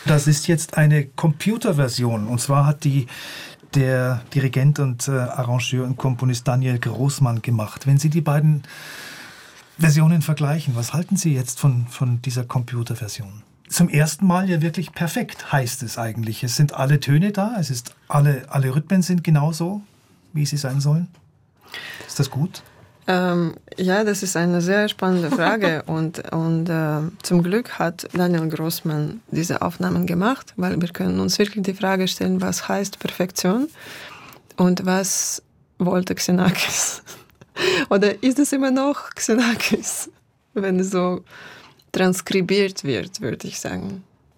Das ist jetzt eine Computerversion. Und zwar hat der Dirigent und Arrangeur und Komponist Daniel Großmann gemacht. Wenn Sie die beiden Versionen vergleichen, was halten Sie jetzt von dieser Computerversion? Zum ersten Mal ja wirklich perfekt, heißt es eigentlich. Es sind alle Töne da, alle Rhythmen sind genauso, wie sie sein sollen. Ist das gut? Ja, das ist eine sehr spannende Frage und zum Glück hat Daniel Großmann diese Aufnahmen gemacht, weil wir können uns wirklich die Frage stellen, was heißt Perfektion und was wollte Xenakis? Oder ist es immer noch Xenakis, wenn es so transkribiert wird, würde ich sagen.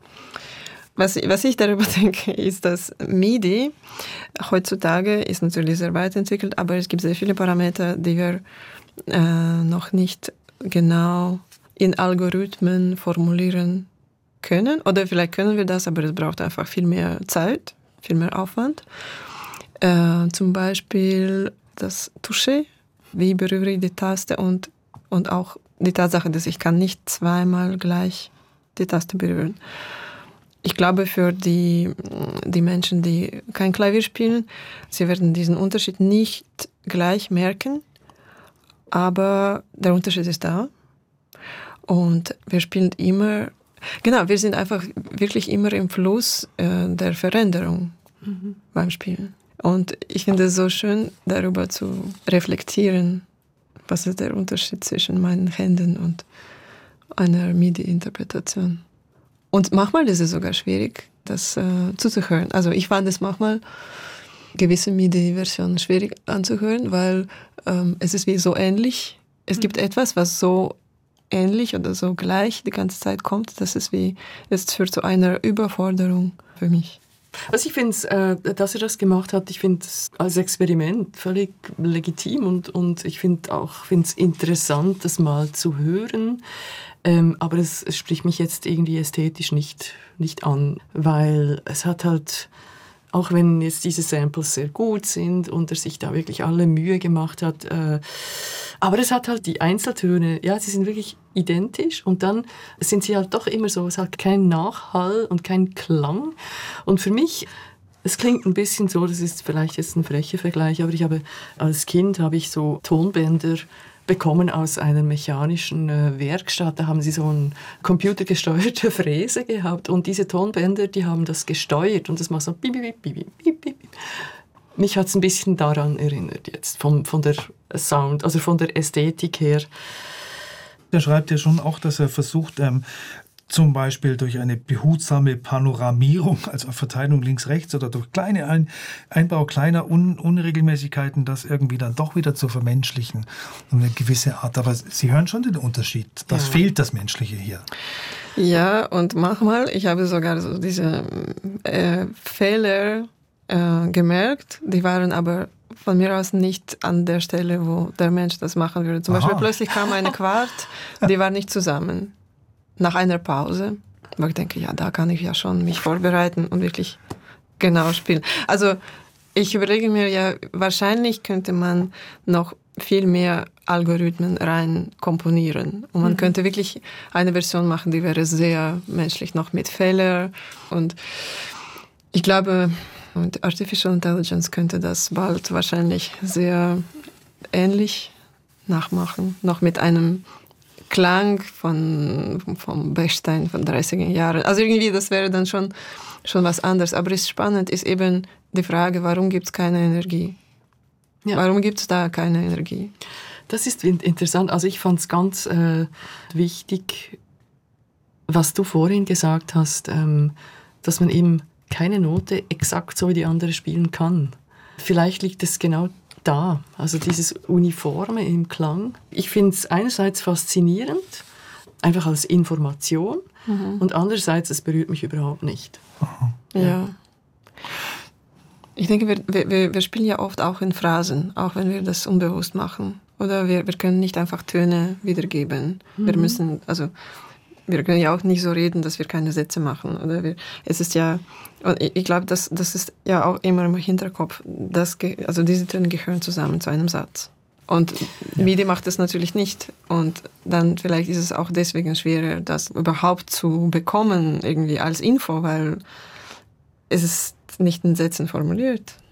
Was ich darüber denke, ist, dass MIDI heutzutage ist natürlich sehr weit entwickelt, aber es gibt sehr viele Parameter, die wir noch nicht genau in Algorithmen formulieren können. Oder vielleicht können wir das, aber es braucht einfach viel mehr Zeit, viel mehr Aufwand. Zum Beispiel das Touché, wie berühre ich die Taste und auch die Tatsache, dass ich kann nicht zweimal gleich die Taste berühren. Ich glaube, für die Menschen, die kein Klavier spielen, sie werden diesen Unterschied nicht gleich merken, aber der Unterschied ist da. Und wir spielen immer, wir sind einfach wirklich immer im Fluss der Veränderung beim Spielen. Und ich finde es so schön, darüber zu reflektieren, was ist der Unterschied zwischen meinen Händen und einer MIDI-Interpretation. Und manchmal ist es sogar schwierig, das zuzuhören. Also ich fand es manchmal gewisse MIDI-Versionen schwierig anzuhören, weil es ist wie so ähnlich. Es gibt etwas, was so ähnlich oder so gleich die ganze Zeit kommt. Es führt zu einer Überforderung für mich. Also ich finde, dass er das gemacht hat, ich finde es als Experiment völlig legitim und ich finde es interessant, das mal zu hören. Aber es spricht mich jetzt irgendwie ästhetisch nicht an, weil es hat halt, auch wenn jetzt diese Samples sehr gut sind und er sich da wirklich alle Mühe gemacht hat, aber es hat halt die Einzeltöne, ja, sie sind wirklich identisch und dann sind sie halt doch immer so, es hat keinen Nachhall und keinen Klang. Und für mich, es klingt ein bisschen so, das ist vielleicht jetzt ein frecher Vergleich, aber als Kind habe ich so Tonbänder bekommen aus einer mechanischen Werkstatt. Da haben sie so eine computergesteuerte Fräse gehabt und diese Tonbänder, die haben das gesteuert und das macht so bip, bip, bip, bip, bip. Mich hat es ein bisschen daran erinnert jetzt, von der Sound, also von der Ästhetik her. Er schreibt ja schon auch, dass er versucht, zum Beispiel durch eine behutsame Panoramierung, also Verteilung links-rechts oder durch Einbau kleiner Unregelmäßigkeiten, das irgendwie dann doch wieder zu vermenschlichen. Eine gewisse Art. Aber Sie hören schon den Unterschied. Das fehlt, das Menschliche hier. Ja, und manchmal, ich habe sogar so diese Fehler gemerkt, die waren aber von mir aus nicht an der Stelle, wo der Mensch das machen würde. Zum Beispiel plötzlich kam eine Quart, die war nicht zusammen. Nach einer Pause, weil ich denke, ja, da kann ich ja schon mich vorbereiten und wirklich genau spielen. Also ich überlege mir ja, wahrscheinlich könnte man noch viel mehr Algorithmen rein komponieren. Und man könnte wirklich eine Version machen, die wäre sehr menschlich, noch mit Fehlern. Und ich glaube, mit Artificial Intelligence könnte das bald wahrscheinlich sehr ähnlich nachmachen. Noch mit einem Klang vom Bechstein von 30er Jahren. Also irgendwie, das wäre dann schon was anderes. Aber es ist spannend, ist eben die Frage, warum gibt es keine Energie? Ja. Warum gibt es da keine Energie? Das ist interessant. Also ich fand es ganz wichtig, was du vorhin gesagt hast, dass man eben keine Note exakt so wie die andere spielen kann. Vielleicht liegt es genau da, also dieses Uniforme im Klang. Ich finde es einerseits faszinierend, einfach als Information, und andererseits, es berührt mich überhaupt nicht. Ja. Ich denke, wir spielen ja oft auch in Phrasen, auch wenn wir das unbewusst machen. Oder wir können nicht einfach Töne wiedergeben. Wir können ja auch nicht so reden, dass wir keine Sätze machen. Es ist ja, und ich glaube, das ist ja auch immer im Hinterkopf, also diese Töne gehören zusammen zu einem Satz. Und MIDI macht das natürlich nicht. Und dann vielleicht ist es auch deswegen schwerer, das überhaupt zu bekommen, irgendwie als Info, weil es ist nicht in Sätzen formuliert.